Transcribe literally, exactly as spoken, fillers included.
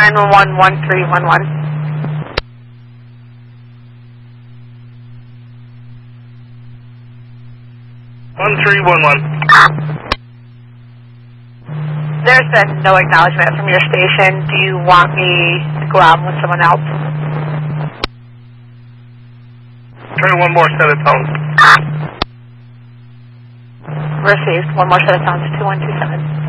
nine one one, one three one one. one three one one. There's been no acknowledgement from your station. Do you want me to go out with someone else? Try one more set of tones. Received. One more set of tones, two one two seven.